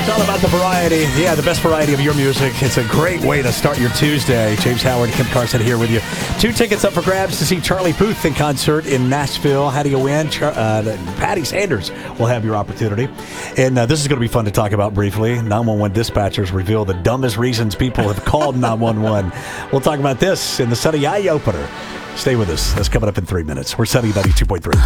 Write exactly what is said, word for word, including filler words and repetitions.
It's all about the variety. Yeah, the best variety of your music. It's a great way to start your Tuesday. James Howard, Kim Carson here with you. Two tickets up for grabs to see Charlie Puth in concert in Nashville. How do you win? Char- uh, Patty Sanders will have your opportunity. And uh, this is going to be fun to talk about briefly. nine one one dispatchers reveal the dumbest reasons people have called nine one one. We'll talk about this in the Sunny Eye opener. Stay with us. That's coming up in three minutes. We're Sunny ninety-two point three.